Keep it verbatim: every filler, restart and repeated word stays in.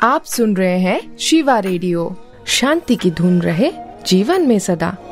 आप सुन रहे हैं शिवा रेडियो। शांति की धुन रहे जीवन में सदा।